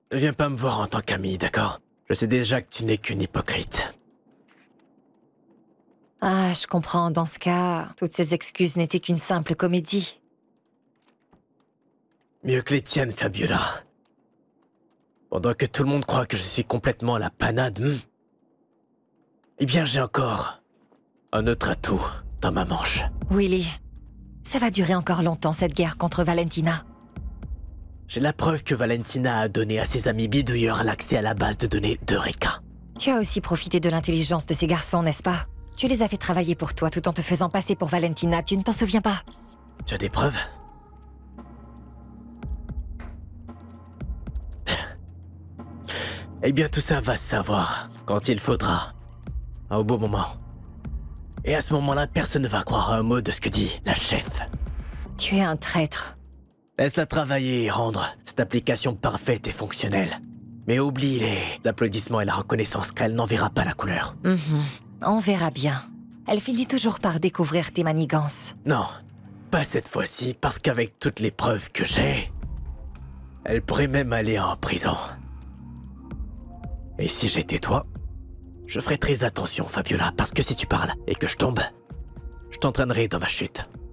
Ne viens pas me voir en tant qu'ami, d'accord? Je sais déjà que tu n'es qu'une hypocrite. Ah, je comprends, dans ce cas, toutes ces excuses n'étaient qu'une simple comédie. Mieux que les tiennes, Fabiola. Pendant que tout le monde croit que je suis complètement à la panade, eh bien j'ai encore un autre atout dans ma manche. Willy, ça va durer encore longtemps cette guerre contre Valentina. J'ai la preuve que Valentina a donné à ses amis bidouilleurs l'accès à la base de données d'Eureka. Tu as aussi profité de l'intelligence de ces garçons, n'est-ce pas? Tu les as fait travailler pour toi tout en te faisant passer pour Valentina, tu ne t'en souviens pas? Tu as des preuves? Eh bien tout ça va se savoir quand il faudra. Au bon moment. Et à ce moment-là, personne ne va croire à un mot de ce que dit la chef. Tu es un traître. Laisse-la travailler et rendre cette application parfaite et fonctionnelle. Mais oublie les applaudissements et la reconnaissance qu'elle n'en verra pas la couleur. On verra bien. Elle finit toujours par découvrir tes manigances. Non, pas cette fois-ci, parce qu'avec toutes les preuves que j'ai, elle pourrait même aller en prison. Et si j'étais toi, je ferais très attention, Fabiola, parce que si tu parles et que je tombe, je t'entraînerai dans ma chute.